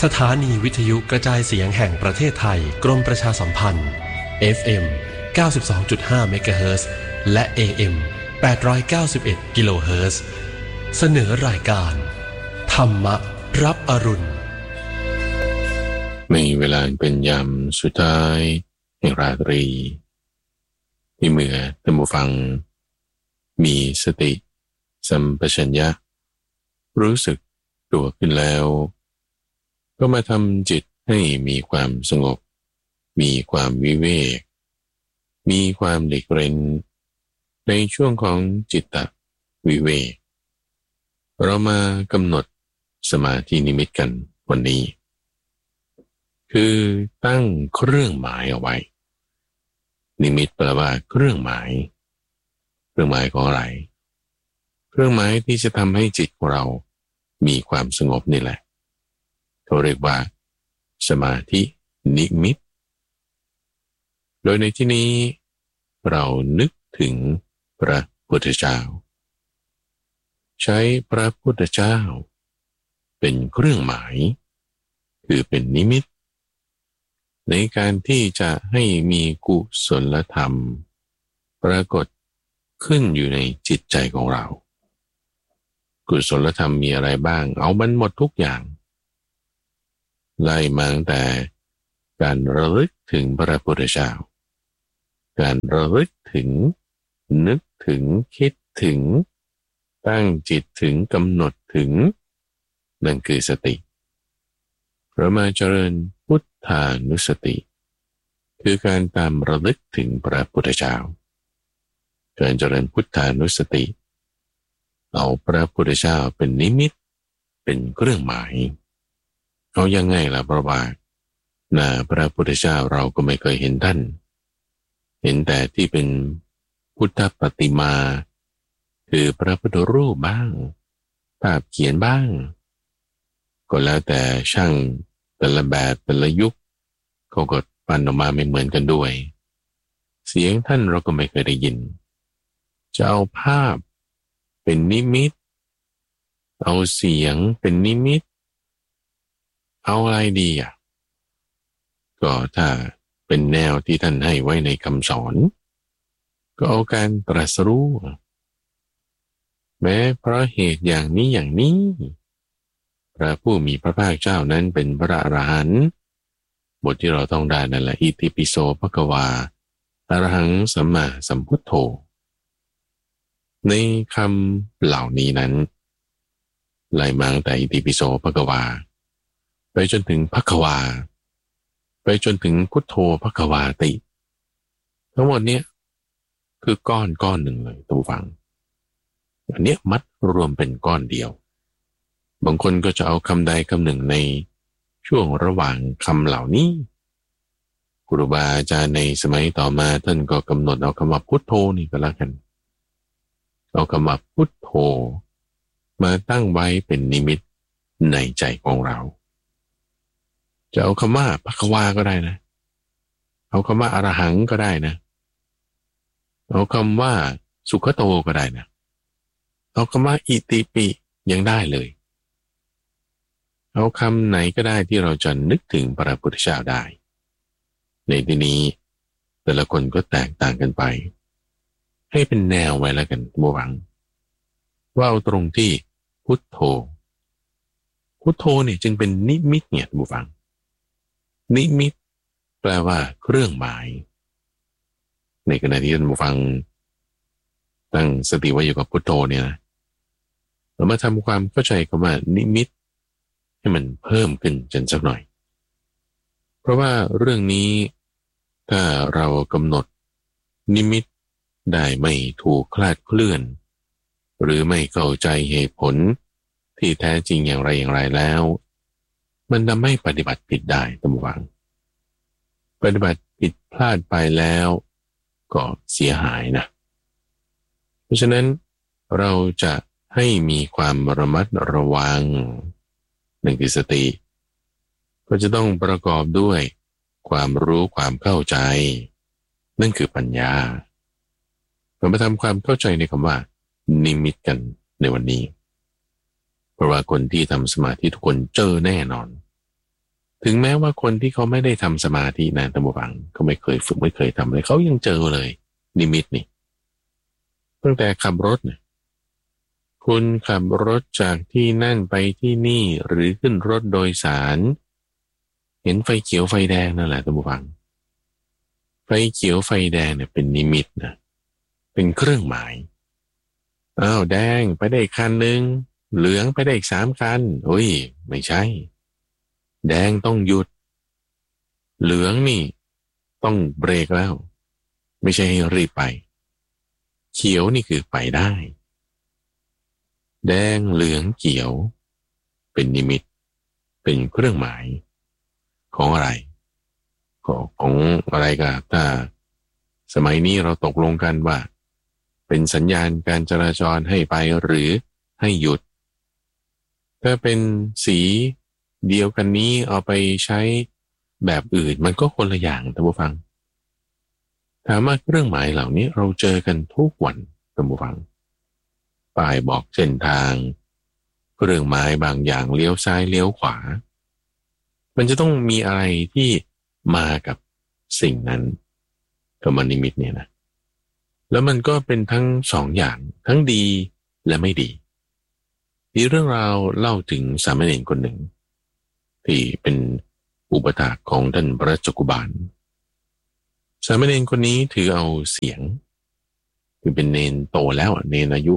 สถานีวิทยุกระจายเสียงแห่งประเทศไทยกรมประชาสัมพันธ์ FM 92.5 เมกะเฮิรตซ์และ AM 891 กิโลเฮิรตซ์เสนอรายการธรรมรับอรุณในเวลาเป็นยามสุดท้ายแห่งราตรีที่เมื่อท่านผู้ฟังมีสติสัมปชัญญะรู้สึกตัวขึ้นแล้วก็มาทำจิตให้มีความสงบมีความวิเวกมีความหลีกเร้นในช่วงของจิตตวิเวกเรามากำหนดสมาธินิมิตกันวันนี้คือตั้งเครื่องหมายเอาไว้นิมิตแปลว่าเครื่องหมายของอะไรเครื่องหมายที่จะทำให้จิตของเรามีความสงบนี่แหละเขาเรียกว่าสมาธินิมิตโดยในที่นี้เรานึกถึงพระพุทธเจ้าใช้พระพุทธเจ้าเป็นเครื่องหมายคือเป็นนิมิตในการที่จะให้มีกุศลธรรมปรากฏขึ้นอยู่ในจิตใจของเรากุศลธรรมมีอะไรบ้างเอามันหมดทุกอย่างไล่มาตั้งแต่การระลึกถึงพระพุทธเจ้าการระลึกถึงนึกถึงคิดถึงตั้งจิตถึงกำหนดถึงนั่นคือสติเรามาเจริญพุทธานุสติคือการตามระลึกถึงพระพุทธเจ้าการเจริญพุทธานุสติเอาพระพุทธเจ้าเป็นนิมิตเป็นเครื่องหมายเอายังไงล่ะเพราะว่าพระพุทธเจ้าเราก็ไม่เคยเห็นท่านเห็นแต่ที่เป็นพุทธปฏิมาคือพระพุทธรูปบ้างภาพเขียนบ้างก็แล้วแต่ช่างแต่ละแบบแต่ละยุคเขาก็ปั้นออกมาไม่เหมือนกันด้วยเสียงท่านเราก็ไม่เคยได้ยินจะเอาภาพเป็นนิมิตเอาเสียงเป็นนิมิตเอาอะไรดีก็ถ้าเป็นแนวที่ท่านให้ไว้ในคำสอนก็เอาการตรัสรู้แม้เพราะเหตุอย่างนี้พระผู้มีพระภาคเจ้านั้นเป็นพระอรหันต์บทที่เราต้องได้นั่นแหละอิติปิโสภควาอรหังสัมมาสัมพุทโธในคำเหล่านี้นั้นไล่มาตั้งแต่อิติปิโสภควาไปจนถึงภควาไปจนถึงพุทโธภควาติทั้งหมดเนี้ยคือก้อนหนึ่งเลยท่านผู้ฟังอันเนี้ยมัดรวมเป็นก้อนเดียวบางคนก็จะเอาคำใดคำหนึ่งในช่วงระหว่างคำเหล่านี้ครูบาอาจารย์ในสมัยต่อมาท่านก็กำหนดเอาคำว่าพุทโธนี่ก็แล้วกันเอาคำว่าพุทโธมาตั้งไว้เป็นนิมิตในใจของเราจะเอาคำว่าภควาก็ได้นะเอาคำว่าอรหังก็ได้นะเอาคำว่าสุขโตก็ได้นะเอาคำว่าอิติปิยังได้เลยเอาคำไหนก็ได้ที่เราจะนึกถึงพระพุทธเจ้าได้ในที่นี้แต่ละคนก็แตกต่างกันไปให้เป็นแนวไว้แล้วกันบัวหวังว่าเอาตรงที่พุทโธเนี่ยจึงเป็นนิมิตเนี่ยบัวหวังนิมิตแปลว่าเครื่องหมายในขณะที่ท่านผู้ฟังตั้งสติไว้อยู่กับพุทโธเนี่ยนะเรามาทำความเข้าใจคำว่านิมิตให้มันเพิ่มขึ้นจนสักหน่อยเพราะว่าเรื่องนี้ถ้าเรากำหนดนิมิตได้ไม่ถูกคลาดเคลื่อนหรือไม่เข้าใจเหตุผลที่แท้จริงอย่างไรแล้วมันทำให้ปฏิบัติผิดได้ท่านผู้ฟังปฏิบัติผิดพลาดไปแล้วก็เสียหายนะเพราะฉะนั้นเราจะให้มีความระมัดระวังหนึ่งคือสติก็จะต้องประกอบด้วยความรู้ความเข้าใจนั่นคือปัญญาเรามาทำความเข้าใจในคำว่านิมิตกันในวันนี้เพราะว่าคนที่ทำสมาธิทุกคนเจอแน่นอนถึงแม้ว่าคนที่เขาไม่ได้ทำสมาธินะท่านผู้ฟังเขาไม่เคยฝึกไม่เคยทำเลยเขายังเจอเลยนิมิตนี่ตั้งแต่ขับรถเนี่ยคุณขับรถจากที่นั่นไปที่นี่หรือขึ้นรถโดยสารเห็นไฟเขียวไฟแดงนั่นแหละท่านผู้ฟังไฟเขียวไฟแดงเนี่ยเป็นนิมิตนะเป็นเครื่องหมายอ้าวแดงไปได้อีกคันหนึ่งเหลืองไปได้อีก3 คันโอ้ยไม่ใช่แดงต้องหยุดเหลืองนี่ต้องเบรกแล้วไม่ใช่ให้รีบไปเขียวนี่คือไปได้แดงเหลืองเขียวเป็นนิมิตเป็นเครื่องหมายของอะไรของอะไรก็ถ้าสมัยนี้เราตกลงกันว่าเป็นสัญญาณการจราจรให้ไปหรือให้หยุดถ้าเป็นสีเดียวกันนี้เอาไปใช้แบบอื่นมันก็คนละอย่างท่านผู้ฟังถามว่าเครื่องหมายเหล่านี้เราเจอกันทุกวันท่านผู้ฟังป้ายบอกเส้นทางเครื่องหมายบางอย่างเลี้ยวซ้ายเลี้ยวขวามันจะต้องมีอะไรที่มากับสิ่งนั้นกับนิมิตเนี่ยนะแล้วมันก็เป็นทั้ง2 อย่างทั้งดีและไม่ดีมีเรื่องราวเล่าถึงสามเณรคนหนึ่งที่เป็นอุปถากของท่านพระจักกุบาลสามเณรคนนี้ถือเอาเสียงคือเป็นเณรโตแล้วเณรอายุ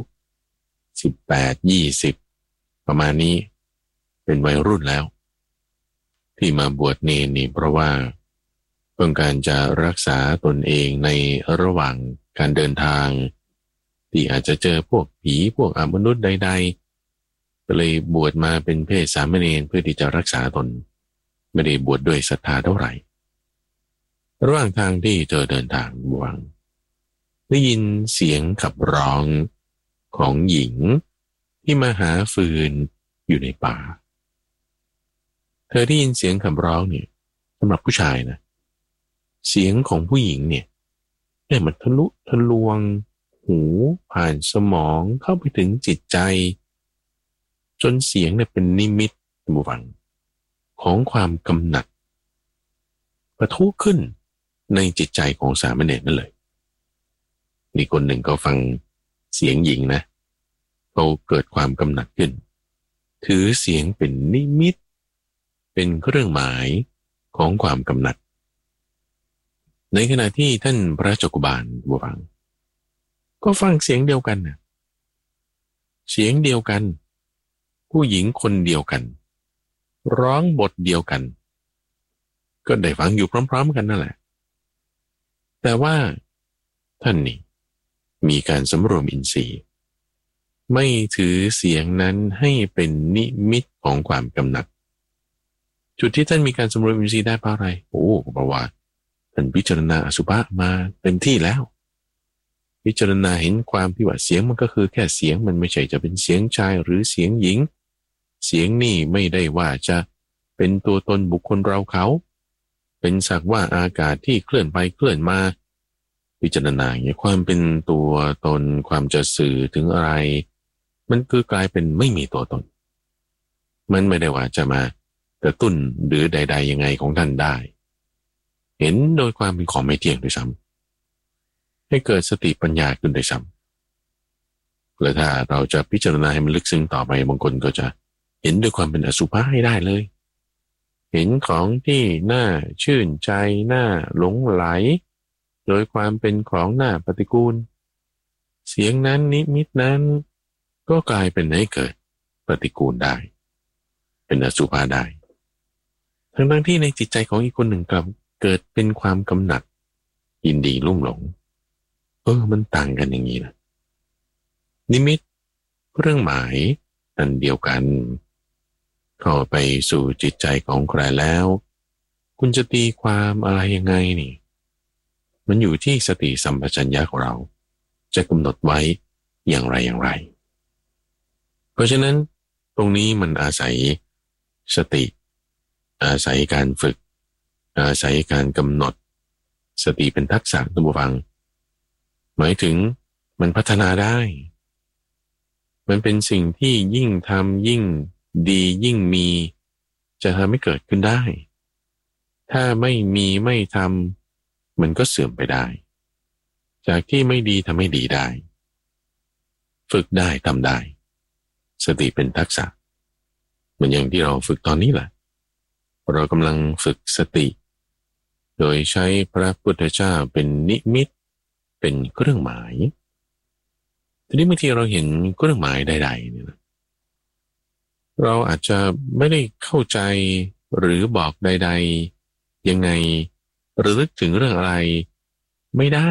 18-20ประมาณนี้เป็นวัยรุ่นแล้วที่มาบวชเณรนี่เพราะว่าต้องการจะรักษาตนเองในระหว่างการเดินทางที่อาจจะเจอพวกผีพวกอมนุษย์ใดๆก็เลยบวชมาเป็นเพศสามเณรเพื่อที่จะรักษาตนไม่ได้บวชด้วยศรัทธาเท่าไหร่ระหว่างทางที่เดินทางบวงได้ยินเสียงขับร้องของหญิงที่มาหาฟืนอยู่ในป่าเธอได้ยินเสียงขับร้องเนี่ยสำหรับผู้ชายนะเสียงของผู้หญิงเนี่ยมันทะลุทะลวงหูผ่านสมองเข้าไปถึงจิตใจจนเสียงเนี่ยเป็นนิมิตบุฟังของความกำหนัดปะทุขึ้นในจิตใจของสามเณรนั่นเลยนี่คนหนึ่งก็ฟังเสียงหญิงนะเขาเกิดความกำหนัดขึ้นถือเสียงเป็นนิมิตเป็นเครื่องหมายของความกำหนัดในขณะที่ท่านพระจักกุบาลบัวฟังก็ฟังเสียงเดียวกันนะเสียงเดียวกันผู้หญิงคนเดียวกันร้องบทเดียวกันก็ได้ฟังอยู่พร้อมๆกันนั่นแหละแต่ว่าท่านนี่มีการสำรวมอินทรีย์ไม่ถือเสียงนั้นให้เป็นนิมิตของความกำหนัดจุดที่ท่านมีการสำรวมอินทรีย์ได้เพราะอะไรเพราะว่าท่านพิจารณาอสุภะมาเต็มที่แล้วพิจารณาเห็นความที่ว่าเสียงมันก็คือแค่เสียงมันไม่ใช่จะเป็นเสียงชายหรือเสียงหญิงเสียงนี่ไม่ได้ว่าจะเป็นตัวตนบุคคลเราเขาเป็นสักว่าอากาศที่เคลื่อนไปเคลื่อนมาพิจารณาอย่างนี้ความเป็นตัวตนความจะสื่อถึงอะไรมันคือกลายเป็นไม่มีตัวตนมันไม่ได้ว่าจะมากระตุ้นหรือใดๆยังไงของท่านได้เห็นโดยความเป็นของไม่เที่ยงด้วยซ้ำให้เกิดสติปัญญาขึ้นด้วยซ้ำและถ้าเราจะพิจารณาให้มันลึกซึ้งต่อไปบางคนก็จะเห็นด้วยความเป็นอสุภะให้ได้เลยเห็นของที่น่าชื่นใจน่าหลงไหลโดยความเป็นของน่าปฏิกูลเสียงนั้นนิมิตนั้นก็กลายเป็นให้เกิดปฏิกูลได้เป็นอสุภะได้ทั้งที่ในจิตใจของอีกคนหนึ่งกลับเกิดเป็นความกำหนัดยินดีลุ่มหลงมันต่างกันอย่างนี้นะนิมิตเรื่องหมายอันเดียวกันเข้าไปสู่จิตใจของใครแล้วคุณจะตีความอะไรยังไงนี่มันอยู่ที่สติสัมปชัญญะของเราจะกำหนดไว้อย่างไรเพราะฉะนั้นตรงนี้มันอาศัยสติอาศัยการฝึกอาศัยการกำหนดสติเป็นทักษะท่านผู้ฟังหมายถึงมันพัฒนาได้มันเป็นสิ่งที่ยิ่งทำยิ่งดียิ่งมีจะทำให้เกิดขึ้นได้ถ้าไม่มีไม่ทำมันก็เสื่อมไปได้จากที่ไม่ดีทำให้ดีได้ฝึกได้ทำได้สติเป็นทักษะเหมือนอย่างที่เราฝึกตอนนี้แหละเรากำลังฝึกสติโดยใช้พระพุทธเจ้าเป็นนิมิตเป็นเครื่องหมายทีนี้บางทีเราเห็นเครื่องหมายใดๆเนี่ยเราอาจจะไม่ได้เข้าใจหรือบอกใดๆยังไงหรือลึกถึงเรื่องอะไรไม่ได้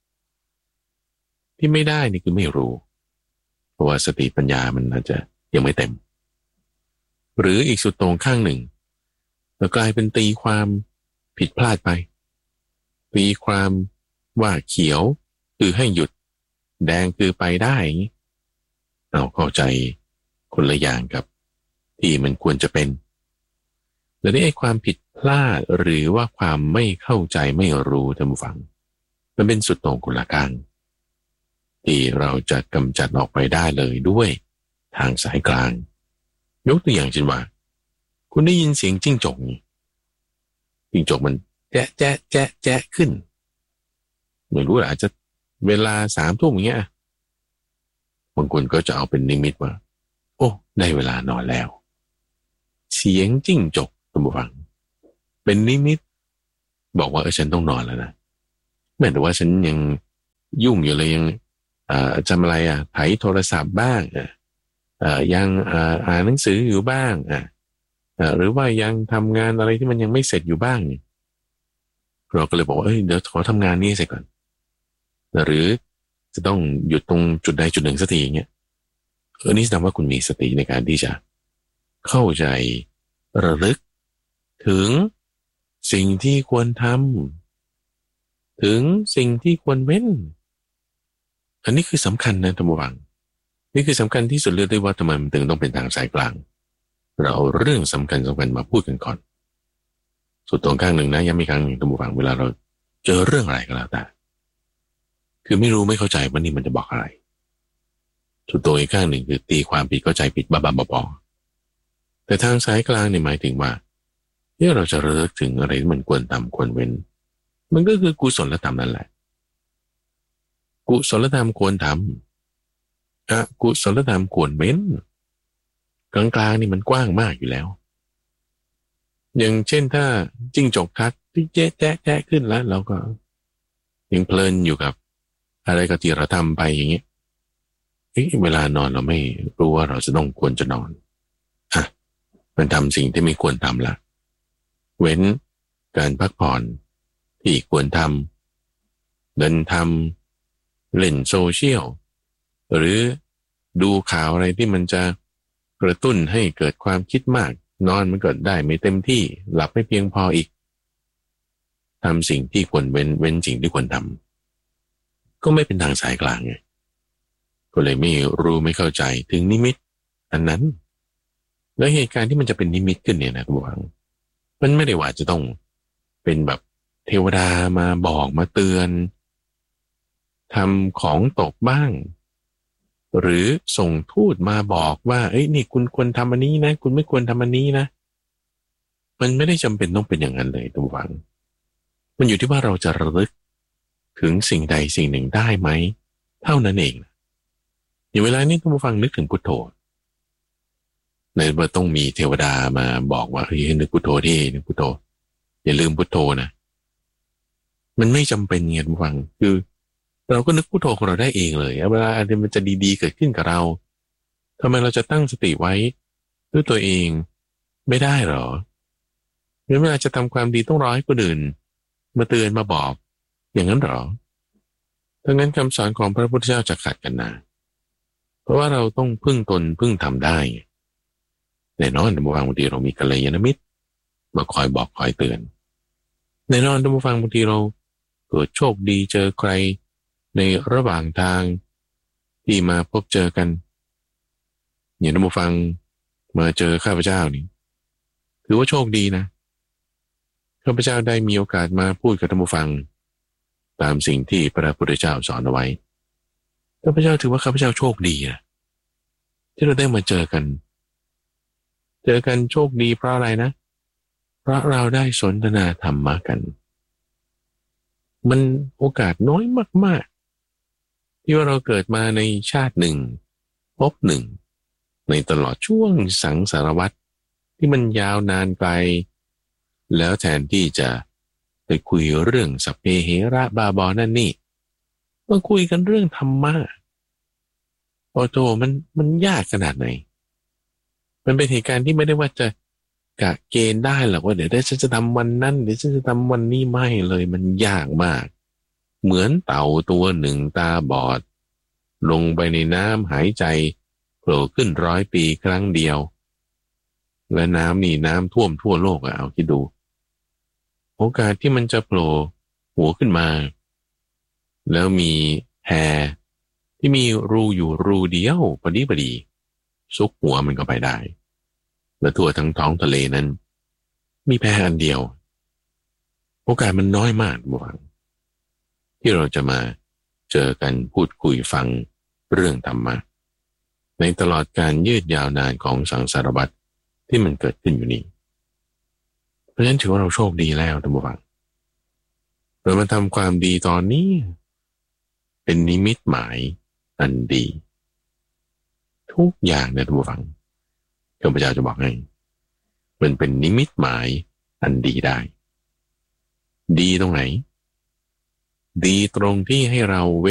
ที่ไม่ได้นี่คือไม่รู้เพราะว่าสติปัญญามันอาจจะยังไม่เต็มหรืออีกสุดตรงข้างหนึ่งแล้วกลายเป็นตีความผิดพลาดไปตีความว่าเขียวคือให้หยุดแดงคือไปได้เอาเข้าใจคนละอย่างกับที่มันควรจะเป็นและนี่ไอ้ความผิดพลาดหรือว่าความไม่เข้าใจไม่รู้ท่านผู้ฟังมันเป็นสุดตรงคนละข้างที่เราจะกำจัดออกไปได้เลยด้วยทางสายกลางยกตัวอย่างเช่นว่าคุณได้ยินเสียงจิ้งจกนี่จิ้งจกมันแจ๊ะแจ๊ะแจ๊ะแจ๊ะขึ้นไม่รู้อาจจะเวลา3 ทุ่มอย่างเงี้ยบางคนก็จะเอาเป็นนิมิตว่าโอ้ได้เวลานอนแล้วเสียงจิ้งจกท่านผู้ฟังเป็นนิมิตบอกว่าฉันต้องนอนแล้วนะแม้แต่ว่าฉันยังยุ่งอยู่เลยยังทำอะไรไถโทรศัพท์บ้างยังอ่านหนังสืออยู่บ้างหรือว่ายังทำงานอะไรที่มันยังไม่เสร็จอยู่บ้างเราก็เลยบอกว่าเดี๋ยวขอทำงานนี้เสร็จก่อนหรือจะต้องหยุดตรงจุดใดจุดหนึ่งสักทีอย่างเงี้ยนี่แสดงว่าคุณมีสติในการที่จะเข้าใจระลึกถึงสิ่งที่ควรทำถึงสิ่งที่ควรเว้นอันนี้คือสำคัญนะท่านผู้ฟังนี่คือสำคัญที่สุดเลยด้วยว่าทำไมมันถึงต้องเป็นทางสายกลางเราเอาเรื่องสำคัญมาพูดกันก่อนสุดตรงข้างหนึ่งนะย้ำอีกครั้งท่านผู้ฟังเวลาเราเจอเรื่องอะไรก็แล้วแต่คือไม่รู้ไม่เข้าใจว่านี่มันจะบอกอะไรสุดตรงอีกข้างหนึ่งคือตีความผิดเข้าใจผิดบ้าๆบอๆแต่ทางสายกลางเนี่ยหมายถึงว่าที่เราจะระลึกถึงอะไรที่มันควรทำควรเว้นมันก็คือกุศลธรรมนั่นแหละกุศลธรรมควรทำอกุศลธรรมควรเว้นกลางๆนี่มันกว้างมากอยู่แล้วอย่างเช่นถ้าจิ้งจกทักที่แจ๊ะแจ๊ะแจ๊ะขึ้นแล้วเราก็ยังเพลินอยู่กับอะไรก็ที่เราทำไปอย่างเงี้ยเวลานอนเราไม่รู้ว่าเราจะต้องควรจะนอนมันทำสิ่งที่ไม่ควรทำละเว้นการพักผ่อนที่ควรทำเดินทำเล่นโซเชียลหรือดูข่าวอะไรที่มันจะกระตุ้นให้เกิดความคิดมากนอนมันก็ได้ไม่เต็มที่หลับไม่เพียงพออีกทำสิ่งที่ควรเว้นสิ่งที่ควรทำก็ไม่เป็นทางสายกลางไงก็เลยไม่รู้ไม่เข้าใจถึงนิมิตอันนั้นแล้วเหตุการณ์ที่มันจะเป็นนิมิตขึ้นเนี่ยนะทุกท่านมันไม่ได้ว่าจะต้องเป็นแบบเทวดามาบอกมาเตือนทำของตกบ้างหรือส่งทูตมาบอกว่านี่คุณควรทำอันนี้นะคุณไม่ควรทำอันนี้นะมันไม่ได้จำเป็นต้องเป็นอย่างนั้นเลยทุกท่านมันอยู่ที่ว่าเราจะระลึกถึงสิ่งใดสิ่งหนึ่งได้ไหมเท่านั้นเองอย่างเวลานี้ท่านผู้ฟังนึกถึงพุทโธในเมื่อต้องมีเทวดามาบอกว่าให้นึกพุทโธที่นึกพุทโธอย่าลืมพุทโธนะมันไม่จำเป็นไงท่านผู้ฟังคือเราก็นึกพุทโธของเราได้เองเลยเวลาอะไรมันจะดีๆเกิดขึ้นกับเราทำไมเราจะตั้งสติไว้ด้วยตัวเองไม่ได้หรอเวลาจะทำความดีต้องรอให้คนอื่นมาเตือนมาบอกอย่างนั้นหรอดังนั้นคำสอนของพระพุทธเจ้าจะขัดกันนะเพราะว่าเราต้องพึ่งตนพึ่งทำได้แน่นอนบางทีเรามีกัลยาณมิตรมาคอยบอกคอยเตือนแน่นอนบางทีเราเกิดโชคดีเจอใครในระหว่างทางที่มาพบเจอกันอย่างท่านผู้ฟังมาเจอข้าพเจ้านี่ถือว่าโชคดีนะข้าพเจ้าได้มีโอกาสมาพูดกับท่านผู้ฟังตามสิ่งที่พระพุทธเจ้าสอนเอาไว้ข้าพเจ้าถือว่าข้าพเจ้าโชคดีนะที่เราได้มาเจอกันโชคดีเพราะอะไรนะเพราะเราได้สนทนาธรรมะกันมันโอกาสน้อยมากๆที่ว่าเราเกิดมาในชาติหนึ่งภพหนึ่งในตลอดช่วงสังสารวัฏที่มันยาวนานไกลแล้วแทนที่จะไปคุยเรื่องสัพเพเหระบาบอนั่นนี่มาคุยกันเรื่องธรรมะโอ้โตมันยากขนาดไหนมันเป็นเหตุการณ์ที่ไม่ได้ว่าจะกะเกณฑ์ได้หรอกว่าเดี๋ยวฉันจะทำวันนั้นเดี๋ยวฉันจะทำวันนี้ไม่เลยมันยากมากเหมือนเต่าตัวหนึ่งตาบอดลงไปในน้ำหายใจโผล่ขึ้น100 ปีครั้งเดียวและน้ำนี่น้ำท่วมทั่วโลกเอาคิดดูโอกาสที่มันจะโผล่หัวขึ้นมาแล้วมีแพที่มีรูอยู่รูเดียวพอดีซุกหัวมันก็ไปได้และทั่วทั้งท้องทะเลนั้นมีแพอันเดียวโอกาสมันน้อยมากบางที่เราจะมาเจอกันพูดคุยฟังเรื่องธรรมะในตลอดการยืดยาวนานของสังสารวัฏที่มันเกิดขึ้นอยู่นี้เพราะฉะนั้นถือว่าเราโชคดีแล้วท่านผู้ฟังเรามาทำความดีตอนนี้เป็นนิมิตหมายอันดีทุกอย่างเนี่ยท่านผู้ฟังข้าพเจ้าจะบอกให้มันเป็นนิมิตหมายอันดีได้ดีตรงไหนดีตรงที่ให้เราเว้